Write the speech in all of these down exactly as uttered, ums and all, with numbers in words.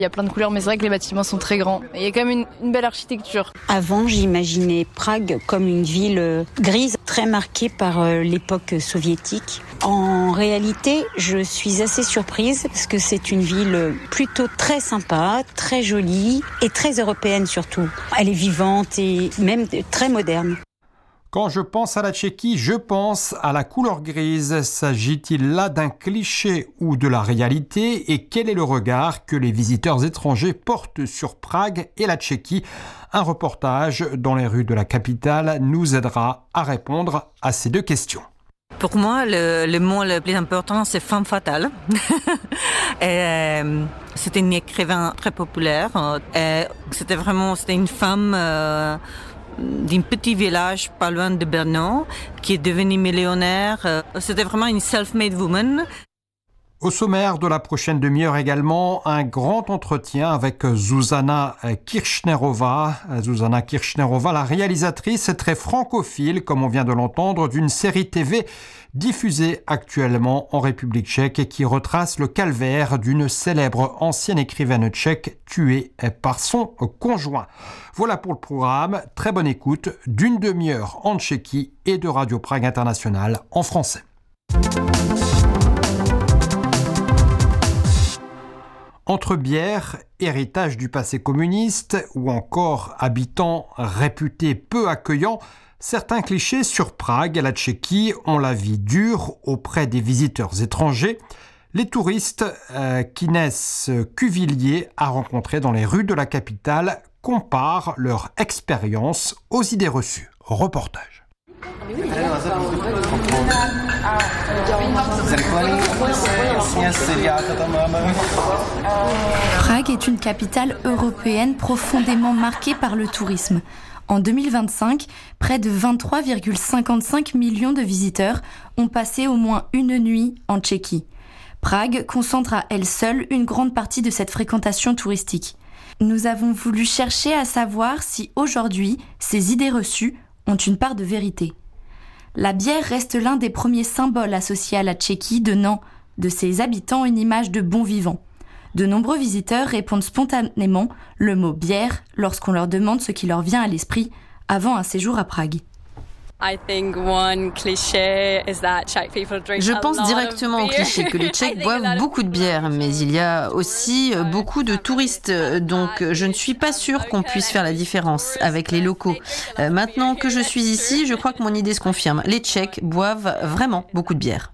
Il y a plein de couleurs, mais c'est vrai que les bâtiments sont très grands. Et il y a quand même une, une belle architecture. Avant, j'imaginais Prague comme une ville grise, très marquée par l'époque soviétique. En réalité, je suis assez surprise parce que c'est une ville plutôt très sympa, très jolie et très européenne surtout. Elle est vivante et même très moderne. Quand je pense à la Tchéquie, je pense à la couleur grise. S'agit-il là d'un cliché ou de la réalité? Et quel est le regard que les visiteurs étrangers portent sur Prague et la Tchéquie? Un reportage dans les rues de la capitale nous aidera à répondre à ces deux questions. Pour moi, le, le mot le plus important, c'est femme fatale. et, euh, c'était une écrivain très populaire. Et c'était vraiment c'était une femme... Euh, d'un petit village pas loin de Brno, qui est devenue millionnaire. C'était vraiment une self-made woman. Au sommaire de la prochaine demi-heure également, un grand entretien avec Zuzana Kirchnerova. Zuzana Kirchnerova, la réalisatrice très francophile, comme on vient de l'entendre, d'une série T V diffusée actuellement en République tchèque et qui retrace le calvaire d'une célèbre ancienne écrivaine tchèque tuée par son conjoint. Voilà pour le programme. Très bonne écoute d'une demi-heure en Tchéquie et de Radio Prague International en français. Entre bière, héritage du passé communiste ou encore habitants réputés peu accueillants, certains clichés sur Prague et la Tchéquie ont la vie dure auprès des visiteurs étrangers. Les touristes euh, qu'Inès Cuvillier a rencontrés dans les rues de la capitale comparent leur expérience aux idées reçues. Reportage. Prague est une capitale européenne profondément marquée par le tourisme. En deux mille vingt-cinq, près de vingt-trois virgule cinquante-cinq millions de visiteurs ont passé au moins une nuit en Tchéquie. Prague concentre à elle seule une grande partie de cette fréquentation touristique. Nous avons voulu chercher à savoir si aujourd'hui, ces idées reçues ont une part de vérité. La bière reste l'un des premiers symboles associés à la Tchéquie, donnant de ses habitants une image de bon vivant. De nombreux visiteurs répondent spontanément le mot bière lorsqu'on leur demande ce qui leur vient à l'esprit avant un séjour à Prague. Je pense directement au cliché que les Tchèques boivent beaucoup de bière, mais il y a aussi beaucoup de touristes, donc je ne suis pas sûre qu'on puisse faire la différence avec les locaux. Euh, maintenant que je suis ici, je crois que mon idée se confirme. Les Tchèques boivent vraiment beaucoup de bière.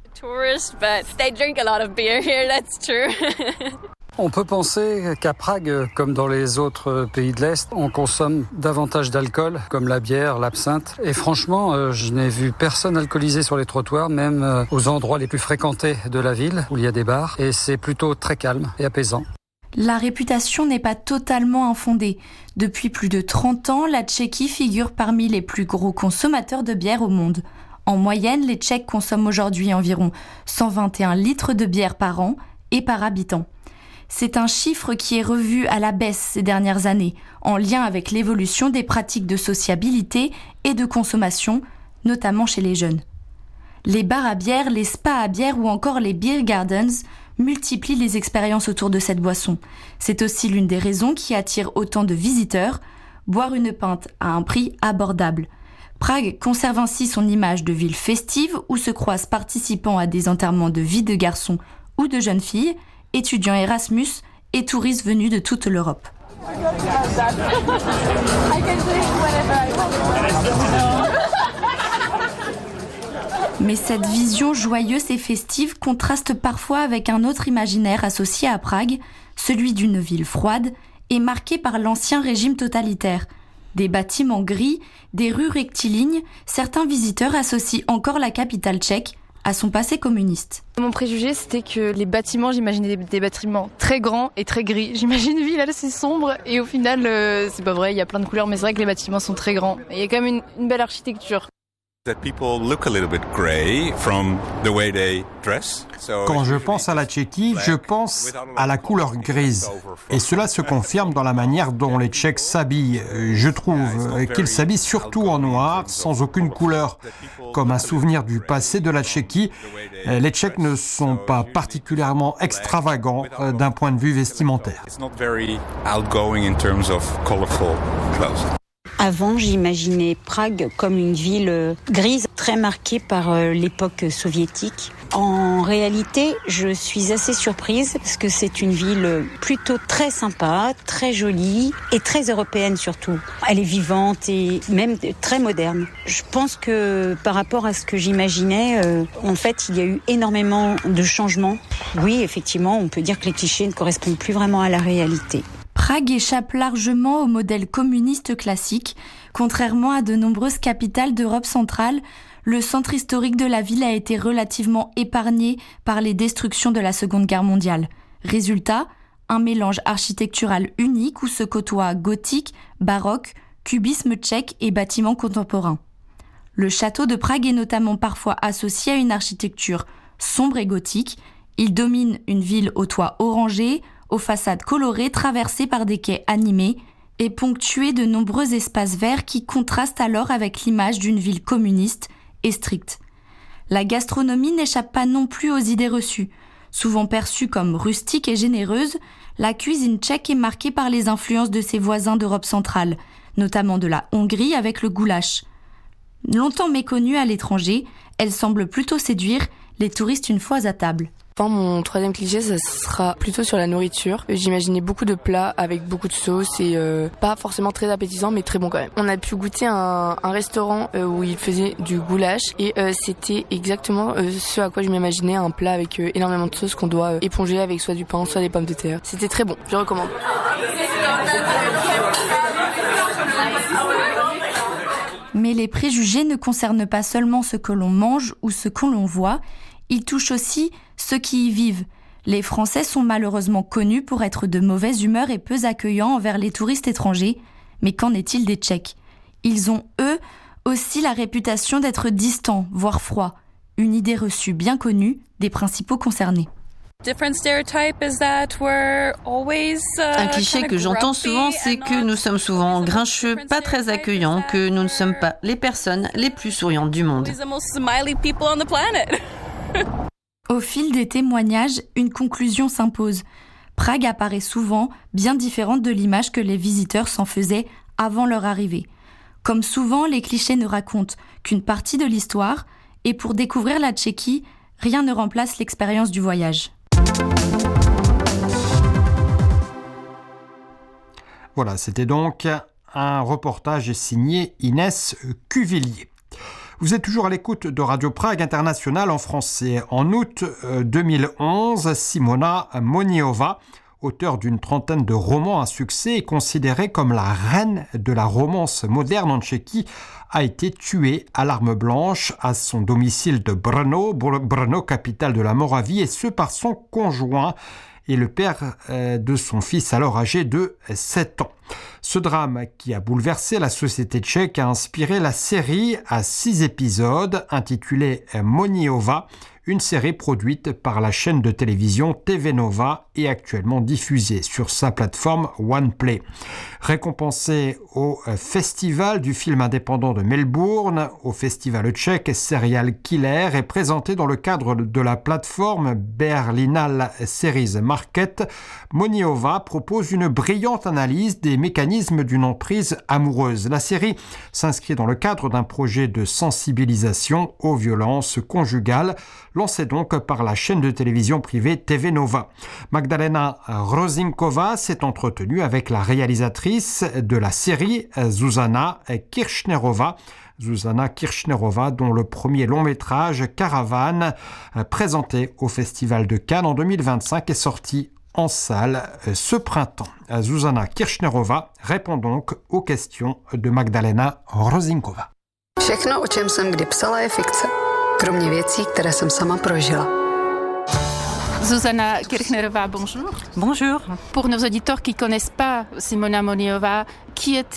On peut penser qu'à Prague, comme dans les autres pays de l'Est, on consomme davantage d'alcool, comme la bière, l'absinthe. Et franchement, je n'ai vu personne alcoolisé sur les trottoirs, même aux endroits les plus fréquentés de la ville, où il y a des bars. Et c'est plutôt très calme et apaisant. La réputation n'est pas totalement infondée. Depuis plus de trente ans, la Tchéquie figure parmi les plus gros consommateurs de bière au monde. En moyenne, les Tchèques consomment aujourd'hui environ cent vingt et un litres de bière par an et par habitant. C'est un chiffre qui est revu à la baisse ces dernières années, en lien avec l'évolution des pratiques de sociabilité et de consommation, notamment chez les jeunes. Les bars à bière, les spas à bière ou encore les beer gardens multiplient les expériences autour de cette boisson. C'est aussi l'une des raisons qui attire autant de visiteurs, boire une pinte à un prix abordable. Prague conserve ainsi son image de ville festive où se croisent participants à des enterrements de vie de garçons ou de jeunes filles, étudiants Erasmus et touristes venus de toute l'Europe. Mais cette vision joyeuse et festive contraste parfois avec un autre imaginaire associé à Prague, celui d'une ville froide et marquée par l'ancien régime totalitaire. Des bâtiments gris, des rues rectilignes, certains visiteurs associent encore la capitale tchèque à son passé communiste. Mon préjugé, c'était que les bâtiments, j'imaginais des, des bâtiments très grands et très gris. J'imagine une ville assez sombre et au final, euh, c'est pas vrai, il y a plein de couleurs, mais c'est vrai que les bâtiments sont très grands. Et il y a quand même une, une belle architecture. Quand je pense à la Tchéquie, je pense à la couleur grise. Et cela se confirme dans la manière dont les Tchèques s'habillent. Je trouve qu'ils s'habillent surtout en noir, sans aucune couleur. Comme un souvenir du passé de la Tchéquie, les Tchèques ne sont pas particulièrement extravagants d'un point de vue vestimentaire. Avant, j'imaginais Prague comme une ville grise, très marquée par l'époque soviétique. En réalité, je suis assez surprise parce que c'est une ville plutôt très sympa, très jolie et très européenne surtout. Elle est vivante et même très moderne. Je pense que par rapport à ce que j'imaginais, euh, en fait, il y a eu énormément de changements. Oui, effectivement, on peut dire que les clichés ne correspondent plus vraiment à la réalité. Prague échappe largement au modèle communiste classique. Contrairement à de nombreuses capitales d'Europe centrale, le centre historique de la ville a été relativement épargné par les destructions de la Seconde Guerre mondiale. Résultat, un mélange architectural unique où se côtoient gothique, baroque, cubisme tchèque et bâtiments contemporains. Le château de Prague est notamment parfois associé à une architecture sombre et gothique. Il domine une ville aux toits orangés, aux façades colorées traversées par des quais animés et ponctuées de nombreux espaces verts qui contrastent alors avec l'image d'une ville communiste et stricte. La gastronomie n'échappe pas non plus aux idées reçues. Souvent perçue comme rustique et généreuse, la cuisine tchèque est marquée par les influences de ses voisins d'Europe centrale, notamment de la Hongrie avec le goulash. Longtemps méconnue à l'étranger, elle semble plutôt séduire les touristes une fois à table. Enfin, mon troisième cliché, ça sera plutôt sur la nourriture. J'imaginais beaucoup de plats avec beaucoup de sauce et euh, pas forcément très appétissant, mais très bon quand même. On a pu goûter un, un restaurant euh, où ils faisaient du goulash et euh, c'était exactement euh, ce à quoi je m'imaginais, un plat avec euh, énormément de sauce qu'on doit euh, éponger avec soit du pain, soit des pommes de terre. C'était très bon, je recommande. Mais les préjugés ne concernent pas seulement ce que l'on mange ou ce que l'on voit, ils touchent aussi ceux qui y vivent. Les Français sont malheureusement connus pour être de mauvaise humeur et peu accueillants envers les touristes étrangers. Mais qu'en est-il des Tchèques ? Ils ont, eux, aussi la réputation d'être distants, voire froids. Une idée reçue bien connue des principaux concernés. Un cliché que j'entends souvent, c'est que nous sommes souvent grincheux, pas très accueillants, que nous ne sommes pas les personnes les plus souriantes du monde. Au fil des témoignages, une conclusion s'impose. Prague apparaît souvent bien différente de l'image que les visiteurs s'en faisaient avant leur arrivée. Comme souvent, les clichés ne racontent qu'une partie de l'histoire, et pour découvrir la Tchéquie, rien ne remplace l'expérience du voyage. Voilà, c'était donc un reportage signé Inès Cuvillier. Vous êtes toujours à l'écoute de Radio Prague International en français. En août deux mille onze, Simona Moniova, auteure d'une trentaine de romans à succès et considérée comme la reine de la romance moderne en Tchéquie, a été tuée à l'arme blanche à son domicile de Brno, Brno, capitale de la Moravie, et ce par son conjoint et le père de son fils alors âgé de sept ans. Ce drame qui a bouleversé la société tchèque a inspiré la série à six épisodes intitulée Moniova, une série produite par la chaîne de télévision T V Nova et actuellement diffusée sur sa plateforme OnePlay. Récompensée au Festival du film indépendant de Melbourne, au Festival tchèque Serial Killer et présentée dans le cadre de la plateforme Berlinale Series Market, Moniova propose une brillante analyse des mécanismes d'une emprise amoureuse. La série s'inscrit dans le cadre d'un projet de sensibilisation aux violences conjugales, lancé donc par la chaîne de télévision privée T V Nova. Magdalena Rozinkova s'est entretenue avec la réalisatrice de la série, Zuzana Kirchnerova. Zuzana Kirchnerova, dont le premier long métrage, Caravane, présenté au Festival de Cannes en deux mille vingt-cinq, est sorti en salle ce printemps. Zuzana Kirchnerova répond donc aux questions de Magdalena Rozinkova. Všechno, o čem jsem kdy psala, je fikce, kromě věcí, které jsem sama prožila. Zuzana Kirchnerová, bonjour. Bonjour. Pour nos auditeurs qui ne connaissent pas Simona Moniova, qui était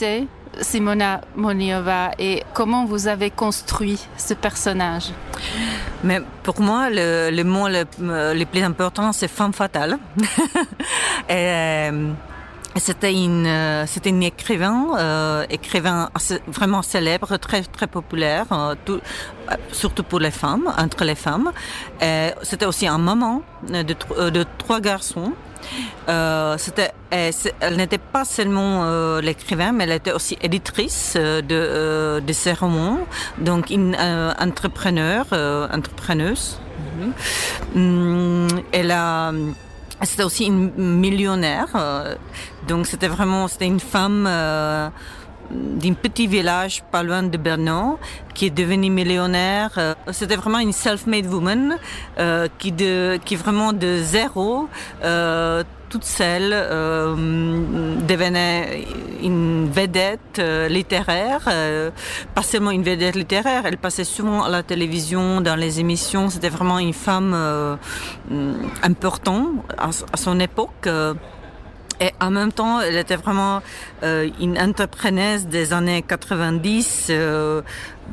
Simona Moniova et comment vous avez construit ce personnage? Mais pour moi, le, le mot le, le plus important, c'est femme fatale. et, euh, C'était une, c'était une écrivain, euh, écrivain vraiment célèbre, très très populaire, euh, tout, surtout pour les femmes, entre les femmes. Et c'était aussi un maman de, de trois garçons. Euh, c'était, elle n'était pas seulement euh, l'écrivain, mais elle était aussi éditrice de, euh, de ses romans, donc une euh, entrepreneur, euh, entrepreneuse. Mm-hmm. Elle a C'était aussi une millionnaire, euh, donc c'était vraiment c'était une femme euh, d'un petit village pas loin de Brno qui est devenue millionnaire. Euh, c'était vraiment une self-made woman euh, qui de qui vraiment de zéro euh, toute seule euh, devenait une vedette euh, littéraire, euh, pas seulement une vedette littéraire, elle passait souvent à la télévision, dans les émissions, c'était vraiment une femme euh, importante à, à son époque. Euh, Et en même temps, elle était vraiment euh, une entrepreneuse des années quatre-vingt-dix, euh,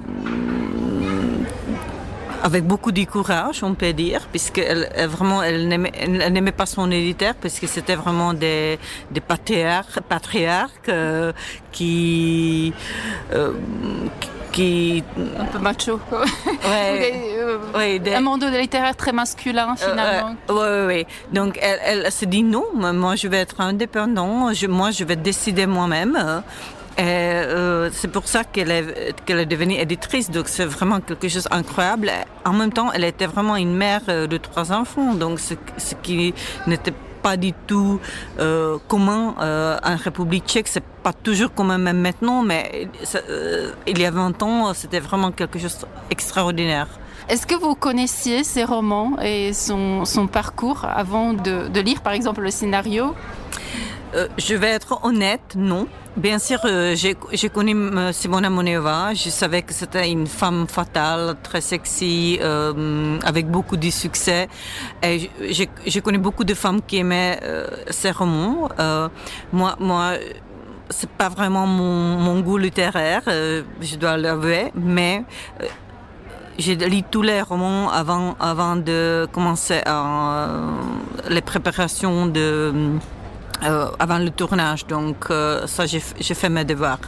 avec beaucoup de courage, on peut dire, puisqu'elle elle, vraiment elle n'aimait, elle n'aimait pas son éditeur, parce que c'était vraiment des, des patriarches, patriarches euh, qui, euh, qui un peu macho, quoi. Ouais, euh, ouais, des... un monde littéraire très masculin finalement. Euh, oui, oui, oui. Donc elle, elle se dit non, moi je vais être indépendant, je, moi je vais décider moi-même. Et euh, c'est pour ça qu'elle est, qu'elle est devenue éditrice, donc c'est vraiment quelque chose d'incroyable. En même temps, elle était vraiment une mère de trois enfants, donc ce, ce qui n'était pas du tout euh, commun euh, en République tchèque. C'est pas toujours commun même maintenant, mais ça, euh, il y a vingt ans, c'était vraiment quelque chose d'extraordinaire. Est-ce que vous connaissiez ses romans et son, son parcours avant de, de lire par exemple le scénario? Euh, je vais être honnête, non. Bien sûr, euh, j'ai, j'ai connu euh, Simona Moniova. Je savais que c'était une femme fatale, très sexy, euh, avec beaucoup de succès. Et j'ai, j'ai connu beaucoup de femmes qui aimaient euh, ses romans. Euh, moi, moi, c'est pas vraiment mon, mon goût littéraire, euh, je dois l'avouer, mais euh, j'ai lu tous les romans avant, avant de commencer euh, les préparations de Euh, avant le tournage, donc euh, ça j'ai, j'ai fait mes devoirs.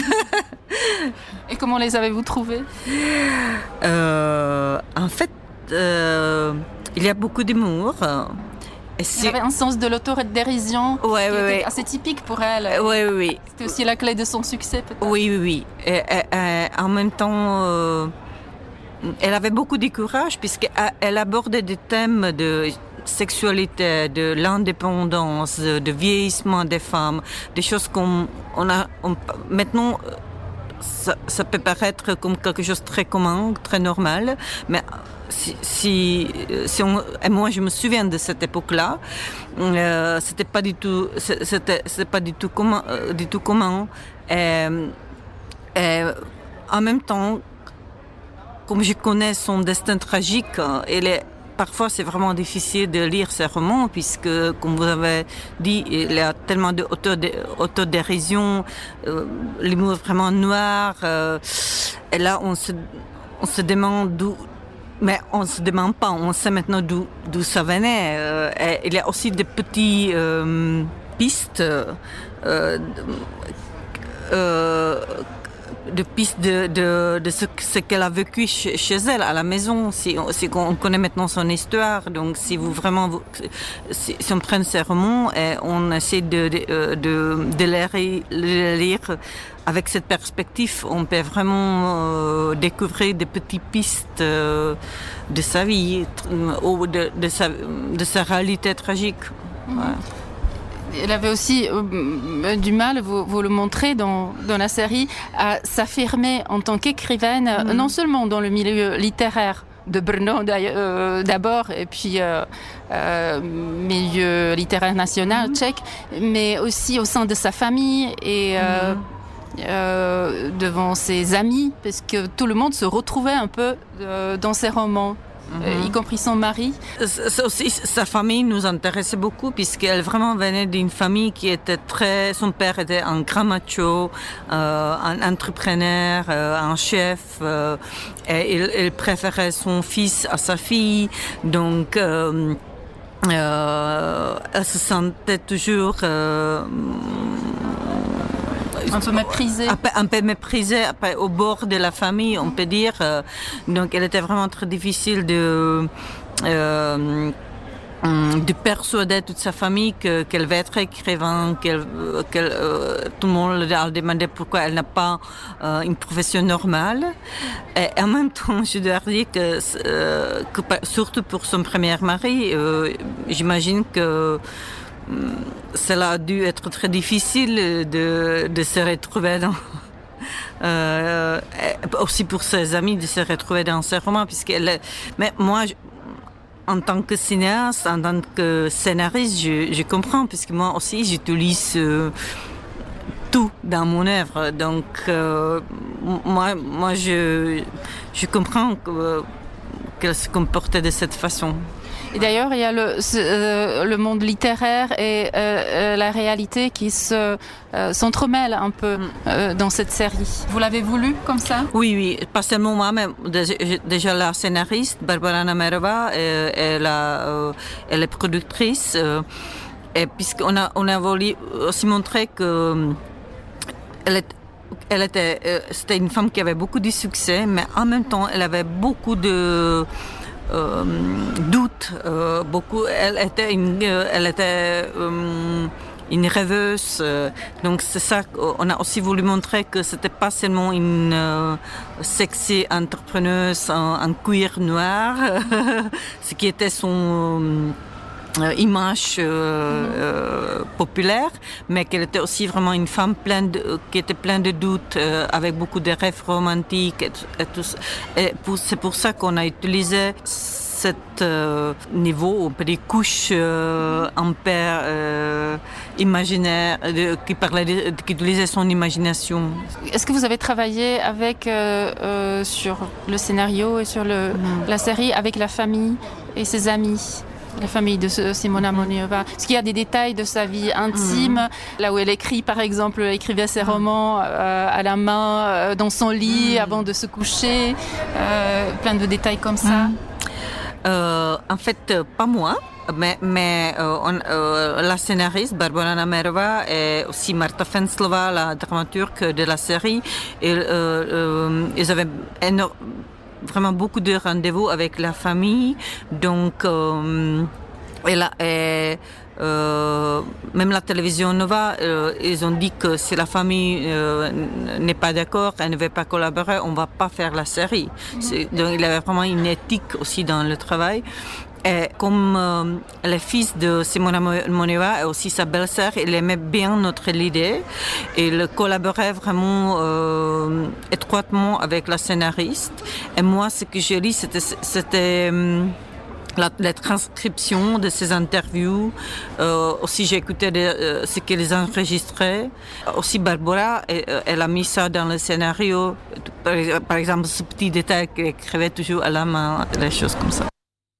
Et comment les avez-vous trouvés? euh, En fait, euh, il y a beaucoup d'humour. Et il y avait un sens de l'autodérision ouais, qui ouais, était ouais. assez typique pour elle. Oui, oui, oui. C'était aussi la clé de son succès, peut-être. Oui, oui, oui. Et, et, et en même temps, euh, elle avait beaucoup de courage puisqu'elle abordait des thèmes de sexualité, de l'indépendance, de vieillissement des femmes, des choses qu'on on a on, maintenant ça, ça peut paraître comme quelque chose de très commun, très normal, mais si, si, si on, et moi je me souviens de cette époque-là, euh, c'était pas du tout, c'était, c'était pas du tout commun, euh, du tout commun. Et, et en même temps, comme je connais son destin tragique, elle est parfois, c'est vraiment difficile de lire ces romans puisque, comme vous avez dit, il y a tellement d'autodérision, euh, l'humour vraiment noir. Euh, et là, on se, on se demande d'où... Mais on se demande pas, on sait maintenant d'où, d'où ça venait. Euh, et il y a aussi des petites euh, pistes euh, euh, de pistes de, de, de ce, ce qu'elle a vécu chez, chez elle, à la maison. Si, si on connaît maintenant son histoire, donc si vous vraiment, vous, si, si on prend ces romans et on essaie de, de, de, de les, les lire avec cette perspective, on peut vraiment euh, découvrir des petites pistes euh, de sa vie, ou de, de, sa, de sa réalité tragique. Mmh. Ouais. Elle avait aussi euh, du mal, vous, vous le montrez dans, dans la série, à s'affirmer en tant qu'écrivaine, mmh. non seulement dans le milieu littéraire de Brno euh, d'abord, et puis euh, euh, milieu littéraire national mmh. tchèque, mais aussi au sein de sa famille et euh, mmh. euh, devant ses amis, parce que tout le monde se retrouvait un peu euh, dans ses romans. mm-hmm. euh, y compris son mari. C'est aussi, sa famille nous intéressait beaucoup puisqu'elle vraiment venait d'une famille qui était très... Son père était un grand macho, euh, un entrepreneur, euh, un chef. Euh, et il, il préférait son fils à sa fille. Donc... Euh, Euh, elle se sentait toujours euh, un peu méprisée, un peu, un peu méprisée, un peu au bord de la famille, on peut dire. Donc, elle était vraiment très difficile de euh, de persuader toute sa famille que, qu'elle va être écrivain, qu'elle, qu'elle, euh, tout le monde leur demandait pourquoi elle n'a pas euh, une profession normale. Et en même temps, je dois dire que, euh, que surtout pour son premier mari, euh, j'imagine que euh, cela a dû être très difficile de, de se retrouver dans... Euh, aussi pour ses amis de se retrouver dans ses romans, puisqu'elle... Mais moi... Je, en tant que cinéaste, en tant que scénariste, je, je comprends, puisque moi aussi, j'utilise euh, tout dans mon œuvre. Donc, euh, moi, moi je, je comprends que, qu'elle se comportait de cette façon. Et d'ailleurs, il y a le, euh, le monde littéraire et euh, la réalité qui se, euh, s'entremêlent un peu euh, dans cette série. Vous l'avez voulu comme ça? Oui, oui. Pas seulement moi, mais déjà, déjà la scénariste, Barbara Namerova, elle, elle, a, elle est productrice. Et puisqu'on a, on a voulu aussi montrer que elle est, elle était, c'était une femme qui avait beaucoup de succès, mais en même temps, elle avait beaucoup de... Euh, doute, euh, beaucoup. Elle était une, elle était euh, une rêveuse. Euh, donc c'est ça qu'on a aussi voulu montrer que c'était pas seulement une euh, sexy entrepreneuse en, en cuir noir, ce qui était son euh, image euh, euh, populaire, mais qu'elle était aussi vraiment une femme pleine de, qui était pleine de doutes, euh, avec beaucoup de rêves romantiques et, et tout ça. Et pour, c'est pour ça qu'on a utilisé cet euh, niveau, des couches euh, ampères euh, imaginaires, de, qui parlait, de, qui utilisait son imagination. Est-ce que vous avez travaillé avec euh, euh, sur le scénario et sur le, mmh. la série avec la famille et ses amis? La famille de Simona Moniova. Parce qu'il y a des détails de sa vie intime, mmh. là où elle écrit, par exemple, elle écrivait ses romans euh, à la main, euh, dans son lit, mmh. avant de se coucher, euh, plein de détails comme ça. Mmh. Euh, en fait, pas moi, mais, mais euh, on, euh, la scénariste Barbara Namerova et aussi Marta Fenslova, la dramaturge de la série, et, euh, euh, ils avaient énormément vraiment beaucoup de rendez-vous avec la famille, donc euh, et la, et, euh, même la télévision Nova, euh, ils ont dit que si la famille euh, n'est pas d'accord, elle ne veut pas collaborer, on ne va pas faire la série. C'est, donc il y avait vraiment une éthique aussi dans le travail. Et comme euh, le fils de Simona Moniova et aussi sa belle-sœur, il aimait bien notre idée. Il collaborait vraiment euh, étroitement avec la scénariste. Et moi, ce que j'ai lu, c'était, c'était euh, la, la transcription de ces interviews. Euh, aussi, j'ai écouté de, euh, ce qu'elles enregistraient. Aussi, Barbara, elle, elle a mis ça dans le scénario. Par, par exemple, ce petit détail qu'elle écrivait toujours à la main, des choses comme ça.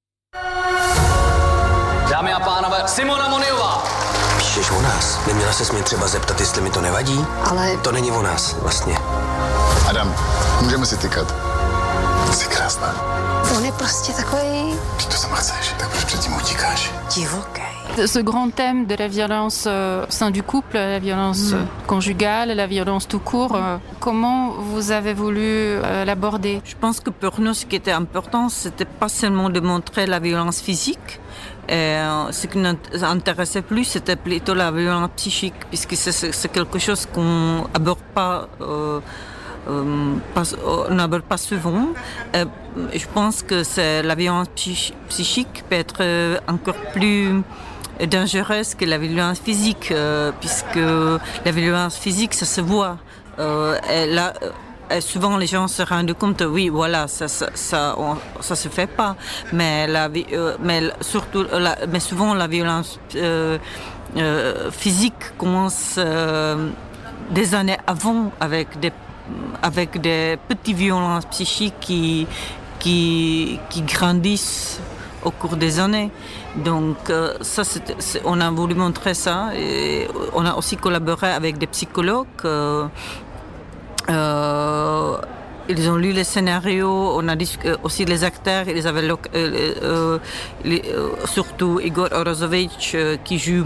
Dámy a pánové, Simona Moniova! Píšeš o nás? Neměla ses mě třeba zeptat, jestli mi to nevadí? Ale... To není o nás, vlastně. Adam, můžeme si tykat. Jsi krásná. On je prostě takový... Ty to sama chceš, tak proč předtím utíkáš? Divoký. Ce grand thème de la violence euh, au sein du couple, la violence mmh. conjugale, la violence tout court, euh, comment vous avez voulu euh, l'aborder? Je pense que pour nous, ce qui était important, c'était pas seulement de montrer la violence physique. Et, euh, ce qui nous intéressait plus, c'était plutôt la violence psychique, puisque c'est, c'est, c'est quelque chose qu'on n'aborde pas, euh, euh, pas, on n'aborde pas souvent. Et je pense que c'est, la violence psych- psychique peut être encore plus dangereuse que la violence physique, euh, puisque la violence physique, ça se voit. Euh, et là, et souvent, les gens se rendent compte, oui, voilà, ça, ça, ça, on, ça se fait pas. Mais la, euh, mais surtout, la, mais souvent, la violence euh, euh, physique commence euh, des années avant avec des, avec des petites violences psychiques qui qui, qui grandissent au cours des années. Donc euh, ça, c'est, c'est, on a voulu montrer ça. Et on a aussi collaboré avec des psychologues. Euh, euh, ils ont lu les scénarios, on a dis- euh, aussi les acteurs. Ils avaient euh, euh, les, euh, surtout Igor Orozovic euh, qui joue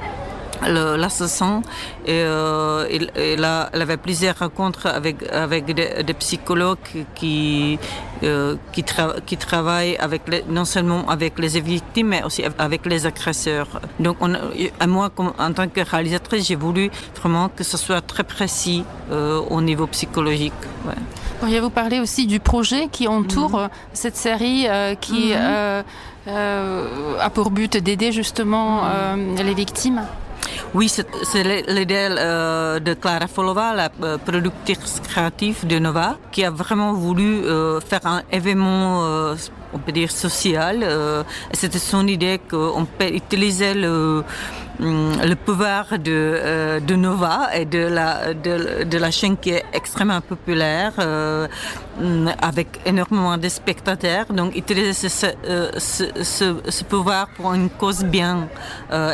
Le, l'assassin et, euh, il, il, a, il avait plusieurs rencontres avec, avec des, des psychologues qui, euh, qui, tra- qui travaillent avec les, non seulement avec les victimes mais aussi avec les agresseurs. Donc on, moi, comme, en tant que réalisatrice, j'ai voulu vraiment que ce soit très précis euh, au niveau psychologique. Ouais. Pourriez-vous parler aussi du projet qui entoure mmh. cette série euh, qui mmh. euh, euh, a pour but d'aider justement euh, les victimes? Oui, c'est, c'est l'idée euh, de Klára Folová, la euh, productrice créative de Nova, qui a vraiment voulu euh, faire un événement, euh, on peut dire, social. Euh, c'était son idée qu'on peut utiliser le, le pouvoir de, euh, de Nova et de la, de, de la chaîne qui est extrêmement populaire, euh, avec énormément de spectateurs. Donc, utiliser ce, ce, ce, ce, ce pouvoir pour une cause bien. Euh,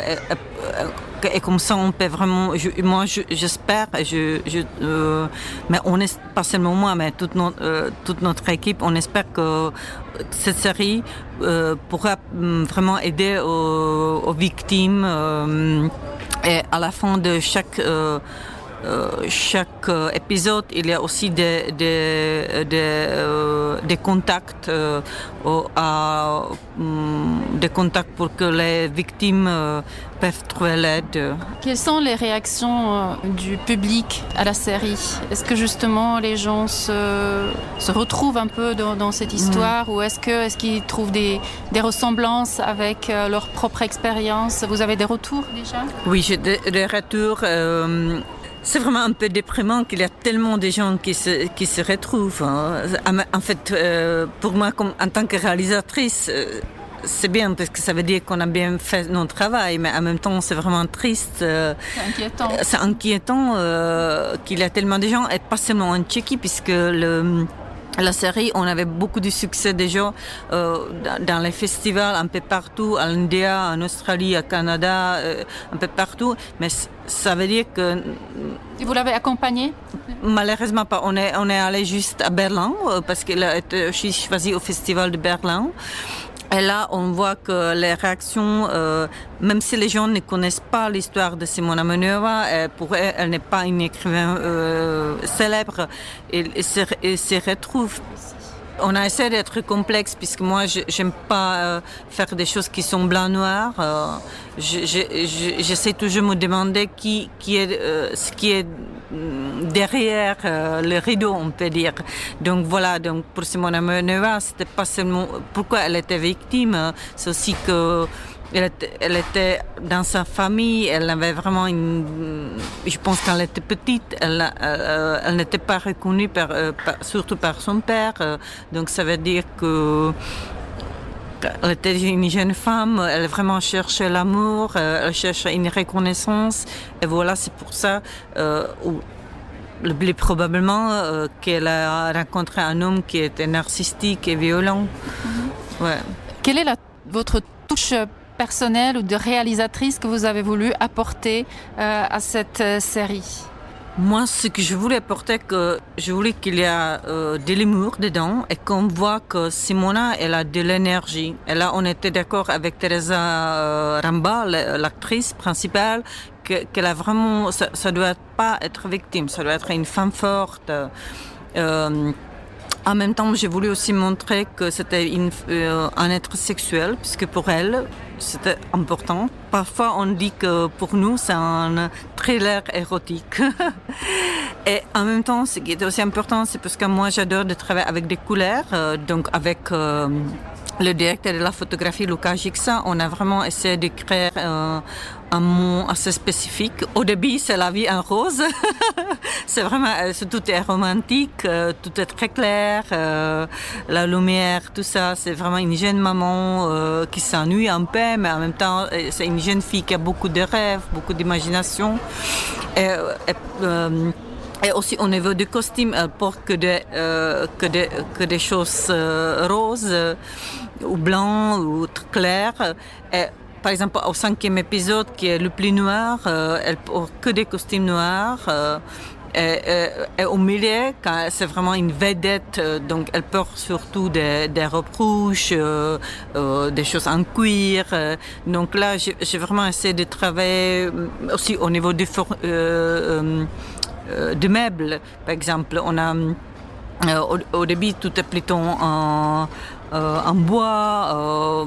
et, et comme ça, on peut vraiment. Je, moi, je, j'espère, je, je, euh, mais on est pas seulement moi, mais toute notre, euh, toute notre équipe, on espère que cette série euh, pourra vraiment aider aux, aux victimes. Euh, et à la fin de chaque euh, Euh, chaque euh, épisode, il y a aussi des, des, des, euh, des contacts, euh, à, um, des contacts pour que les victimes euh, peuvent trouver l'aide. Quelles sont les réactions euh, du public à la série? Est-ce que justement les gens se, se retrouvent un peu dans, dans cette histoire mmh. ou est-ce, que, est-ce qu'ils trouvent des, des ressemblances avec euh, leur propre expérience? Vous avez des retours déjà? Oui, j'ai des, des retours. Euh, C'est vraiment un peu déprimant qu'il y a tellement de gens qui se, qui se retrouvent. Hein. En fait, euh, pour moi, comme, en tant que réalisatrice, euh, c'est bien parce que ça veut dire qu'on a bien fait notre travail, mais en même temps, c'est vraiment triste. Euh, c'est inquiétant. C'est inquiétant euh, qu'il y a tellement de gens, et pas seulement en Tchéquie, puisque le... La série, on avait beaucoup de succès déjà euh, dans les festivals un peu partout, à l'Inde, en Australie, au Canada, euh, un peu partout. Mais ça veut dire que... Et vous l'avez accompagné? Malheureusement pas. On est, on est allé juste à Berlin euh, parce qu'il a été choisi au festival de Berlin. Et là, on voit que les réactions, euh, même si les gens ne connaissent pas l'histoire de Simona Amenova, euh, pour elle, elle n'est pas une écrivaine euh, célèbre, et, et, se, et se retrouve. On a essayé d'être complexe, puisque moi, je n'aime pas euh, faire des choses qui sont blanc-noir. Euh, je, je, je, j'essaie toujours de me demander qui, qui est, euh, ce qui est derrière euh, le rideau, on peut dire. Donc voilà, donc pour Simona Amenova, c'était pas seulement pourquoi elle était victime, c'est aussi que elle était, elle était dans sa famille, elle avait vraiment une... Je pense qu'elle était petite, elle, elle, elle n'était pas reconnue, par, par, surtout par son père. Donc ça veut dire que elle était une jeune femme, elle vraiment cherchait l'amour, elle cherchait une reconnaissance. Et voilà, c'est pour ça, euh, le plus probablement, euh, qu'elle a rencontré un homme qui était narcissique et violent. Mm-hmm. Ouais. Quelle est la, votre touche personnelle ou de réalisatrice que vous avez voulu apporter euh, à cette euh, série? Moi, ce que je voulais apporter, que je voulais qu'il y ait euh, de l'humour dedans et qu'on voit que Simona, elle a de l'énergie. Et là, on était d'accord avec Teresa euh, Ramba, l'actrice principale, que, qu'elle a vraiment, ça, ça doit pas être victime, ça doit être une femme forte. Euh, En même temps, j'ai voulu aussi montrer que c'était une, euh, un être sexuel, puisque pour elle, c'était important. Parfois, on dit que pour nous, c'est un thriller érotique. Et en même temps, ce qui est aussi important, c'est parce que moi, j'adore de travailler avec des couleurs, euh, donc avec... Euh, le directeur de la photographie, Luca Gixa, on a vraiment essayé de créer euh, un mot assez spécifique. Au début, c'est la vie en rose. C'est vraiment, c'est, tout est romantique, euh, tout est très clair, euh, la lumière, tout ça. C'est vraiment une jeune maman euh, qui s'ennuie un peu, mais en même temps, c'est une jeune fille qui a beaucoup de rêves, beaucoup d'imagination. Et, et, euh, Et aussi au niveau du costume, elle porte que des, euh, que des, que des choses euh, roses euh, ou blancs ou clairs. Et, par exemple, au cinquième épisode, qui est le plus noir, euh, elle porte que des costumes noirs. Euh, et, et, et au milieu, quand c'est vraiment une vedette, euh, donc elle porte surtout des, des robes rouges, euh, euh, des choses en cuir. Euh, donc là, j'ai, j'ai vraiment essayé de travailler aussi au niveau du for, euh, euh, de meubles. Par exemple, on a euh, au, au début tout est plutôt en, euh, en bois, euh,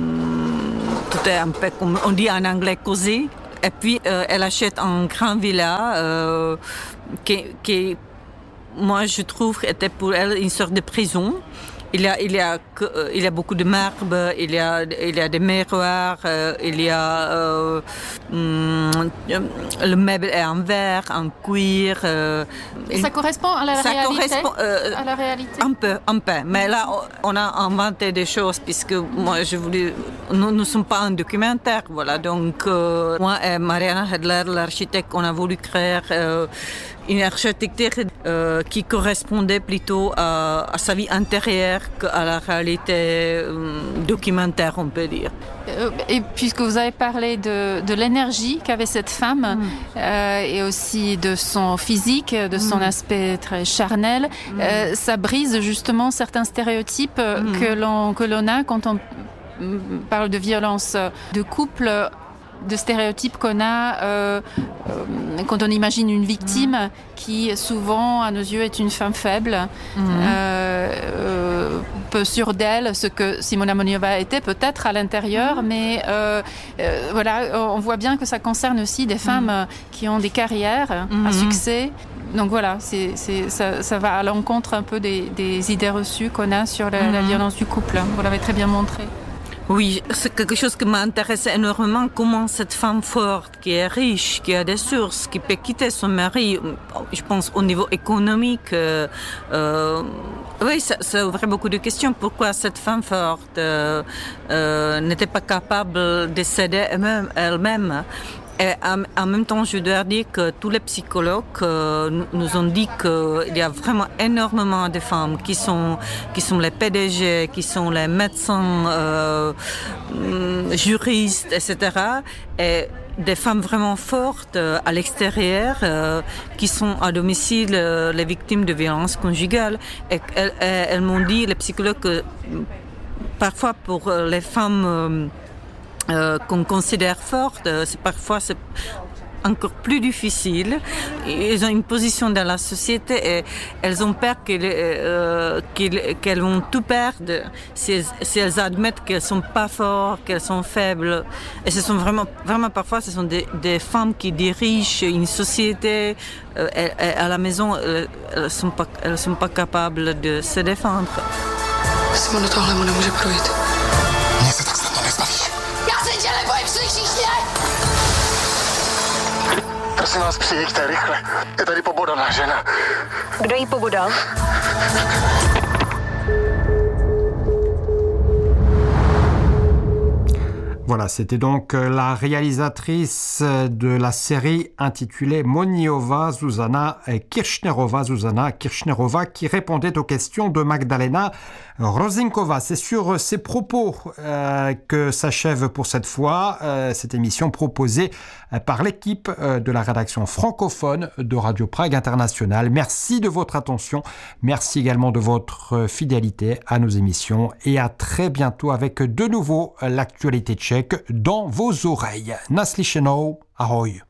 tout est un peu comme on dit en anglais cosy. Et puis euh, elle achète un grand villa euh, qui, qui, moi je trouve, était pour elle une sorte de prison. Il y a, il y a, il y a beaucoup de marbre, il y a, il y a des miroirs, euh, il y a euh, hum, le meuble est en verre, en cuir. Euh, ça correspond à la ça réalité. Correspond, euh, à la réalité. Un peu, un peu. Mais là, on a inventé des choses puisque moi, je voulais. Nous ne sommes pas un documentaire, voilà. Donc, euh, moi et Mariana Hedler, l'architecte, on a voulu créer. Euh, une architecture euh, qui correspondait plutôt à, à sa vie intérieure qu'à la réalité euh, documentaire, on peut dire. Et puisque vous avez parlé de, de l'énergie qu'avait cette femme mm. euh, et aussi de son physique, de son mm. aspect très charnel, mm. euh, ça brise justement certains stéréotypes mm. que l'on, que l'on a quand on parle de violence de couple, de stéréotypes qu'on a euh, euh, quand on imagine une victime mmh. qui souvent à nos yeux est une femme faible, mmh. euh, euh, peu sûre d'elle, ce que Simona Moniova était peut-être à l'intérieur, mmh. mais euh, euh, voilà, on voit bien que ça concerne aussi des femmes mmh. qui ont des carrières mmh. à succès. Donc voilà, c'est, c'est, ça, ça va à l'encontre un peu des, des idées reçues qu'on a sur la, mmh. la violence du couple. Vous l'avez très bien montré. Oui, c'est quelque chose qui m'intéresse énormément, comment cette femme forte, qui est riche, qui a des sources, qui peut quitter son mari, je pense au niveau économique, euh, euh, oui, ça, ça ouvrait beaucoup de questions. Pourquoi cette femme forte euh, euh, n'était pas capable de s'aider elle-même, elle-même. Et en même temps, je dois dire que tous les psychologues euh, nous ont dit qu'il y a vraiment énormément de femmes qui sont, qui sont les P D G, qui sont les médecins, euh, juristes, et cetera. Et des femmes vraiment fortes euh, à l'extérieur euh, qui sont à domicile euh, les victimes de violences conjugales. Et elles, elles m'ont dit, les psychologues, que parfois pour les femmes euh, Euh, qu'on considère fortes, euh, c'est parfois c'est encore plus difficile. Elles ont une position dans la société et elles ont peur qu'elles, euh, qu'elles, qu'elles vont tout perdre si elles, si elles admettent qu'elles sont pas fortes, qu'elles sont faibles. Et ce sont vraiment, vraiment parfois, ce sont des, des femmes qui dirigent une société. Euh, et, et à la maison, elles, elles sont pas, elles sont pas capables de se défendre. Simona, tohle mu nemůže projít. Mně se tak snadno nezbavíš. Nebojím, slyšíš mě? Prosím vás, přijďte rychle. Je tady pobodaná žena. Kdo jí pobodal? Voilà, c'était donc la réalisatrice de la série intitulée Moniova, Zuzana Kirchnerova, Zuzana Kirchnerova, qui répondait aux questions de Magdalena Rozinkova. C'est sur ces propos euh, que s'achève pour cette fois euh, cette émission proposée par l'équipe euh, de la rédaction francophone de Radio Prague International. Merci de votre attention, merci également de votre fidélité à nos émissions et à très bientôt avec de nouveau l'actualité tchèque dans vos oreilles. Naslyšenou, ahoj.